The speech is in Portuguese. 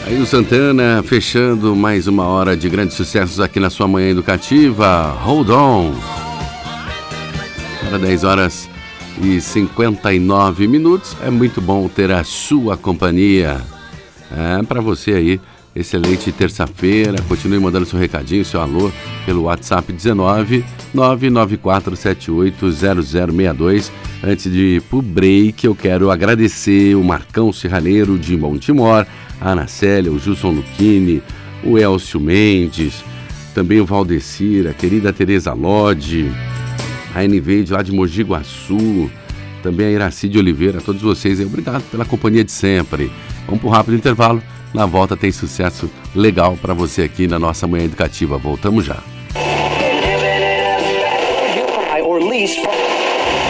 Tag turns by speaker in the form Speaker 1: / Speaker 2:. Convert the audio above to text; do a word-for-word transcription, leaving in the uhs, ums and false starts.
Speaker 1: Aí o Santana fechando mais uma hora de grandes sucessos aqui na sua manhã educativa. Hold on. Para dez horas e cinquenta e nove minutos. É muito bom ter a sua companhia. É, para você aí, excelente terça-feira. Continue mandando seu recadinho, seu alô, pelo WhatsApp dezenove, nove nove quatro sete oito, zero zero seis dois. Antes de ir pro break, eu quero agradecer o Marcão Serraneiro de Montemor, a Ana Célia, o Gilson Luchini, o Elcio Mendes, também o Valdecir, a querida Tereza Lodi, a N V de lá de Mogi Guaçu, também a Iracide Oliveira, a todos vocês, obrigado pela companhia de sempre. Vamos para um rápido intervalo, na volta tem sucesso legal para você aqui na nossa manhã educativa. Voltamos já.